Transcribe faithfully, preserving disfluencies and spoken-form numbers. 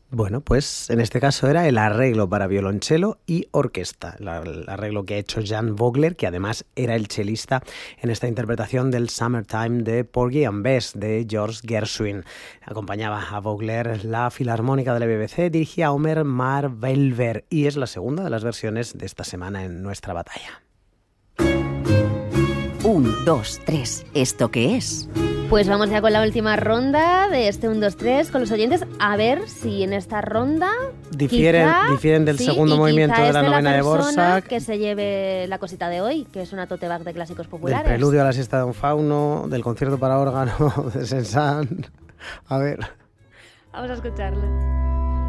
Bueno, pues en este caso era el arreglo para violonchelo y orquesta, el arreglo que ha hecho Jan Vogler, que además era el chelista en esta interpretación del Summertime de Porgy and Bess de George Gershwin. Acompañaba a Vogler la Filarmónica de la B B C, dirigía a Omer Marvelver y es la segunda de las versiones de esta semana en Nuestra Batalla. Un, dos, tres. ¿Esto qué es? Pues vamos ya con la última ronda de este uno, dos, tres con los oyentes. A ver si en esta ronda difieren, quizá, difieren del sí, segundo movimiento de la novena la de Borsak. Que se lleve la cosita de hoy, que es una tote bag de clásicos populares. Del preludio a la siesta de Don Fauno, del concierto para órgano de Saint-Saëns. A ver. Vamos a escucharlo.